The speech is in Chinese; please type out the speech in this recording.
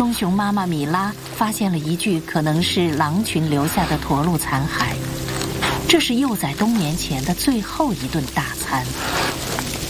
棕熊妈妈米拉发现了一具可能是狼群留下的驼鹿残骸，这是幼崽冬眠前的最后一顿大餐。